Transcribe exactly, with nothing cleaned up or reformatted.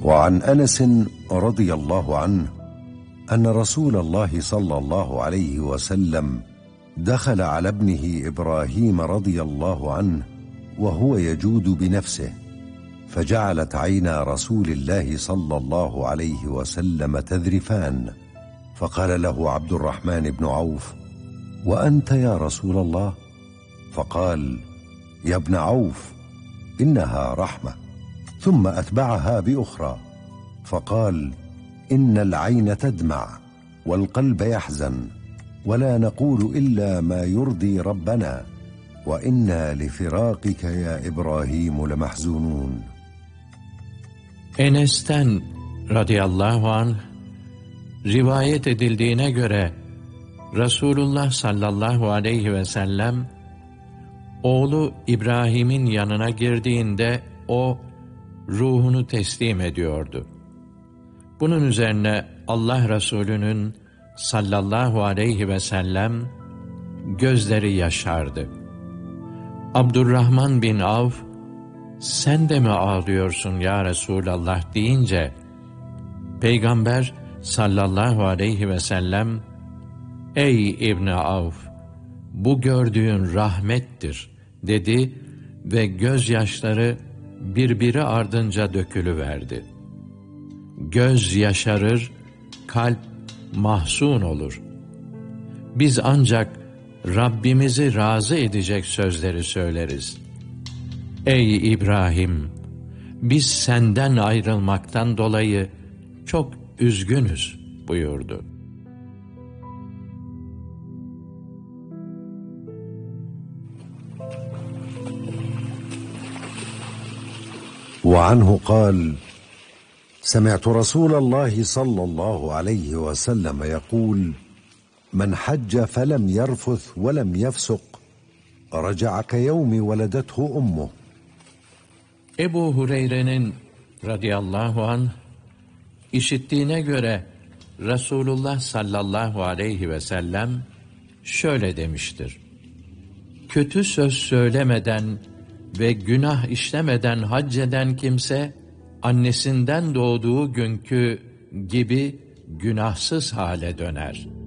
وعن أنس رضي الله عنه أن رسول الله صلى الله عليه وسلم دخل على ابنه إبراهيم رضي الله عنه وهو يجود بنفسه، فجعلت عينا رسول الله صلى الله عليه وسلم تذرفان، فقال له عبد الرحمن بن عوف: وأنت يا رسول الله؟ فقال: يا ابن عوف، إنها رحمة. ثم أتبعها بأخرى فقال: إن العين تدمع والقلب يحزن، ولا نقول إلا ما يرضي ربنا، وإنا لفراقك يا إبراهيم لمحزونون. Enes'ten radıyallahu anh rivayet edildiğine göre Resulullah sallallahu aleyhi ve sellem oğlu İbrahim'in yanına girdiğinde o ruhunu teslim ediyordu. Bunun üzerine Allah Resulü'nün sallallahu aleyhi ve sellem gözleri yaşardı. Abdurrahman bin Avf, sen de mi ağlıyorsun ya Resulallah deyince, Peygamber sallallahu aleyhi ve sellem, ey İbni Avf, bu gördüğün rahmettir dedi ve gözyaşları birbiri ardınca dökülüverdi. Göz yaşarır, kalp mahzun olur. Biz ancak Rabbimizi razı edecek sözleri söyleriz. Ey İbrahim! Biz senden ayrılmaktan dolayı çok üzgünüz buyurdu. وعنه قال: سمعت رسول الله صلى الله عليه وسلم يقول: من حج فلم يرفث ولم يفسق رجع كيوم ولدته أمه. Ebu Hureyre'nin radıyallahu anh işittiğine göre Resulullah sallallahu aleyhi ve sellem şöyle demiştir: kötü söz söylemeden ve günah işlemeden hac eden kimse, annesinden doğduğu günkü gibi günahsız hale döner.